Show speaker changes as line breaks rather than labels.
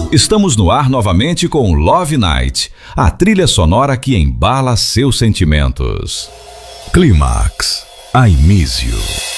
Estamos no ar novamente com Love Night, a trilha sonora que embala seus sentimentos. Clímax, I Miss You.